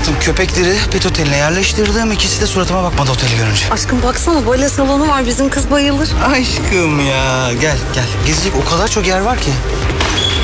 Hayatım, köpekleri pet oteline yerleştirdim. İkisi de suratıma bakmadı oteli görünce. Aşkım baksana, bale salonu var, bizim kız bayılır. Aşkım ya, gel gel. Gezecek o kadar çok yer var ki.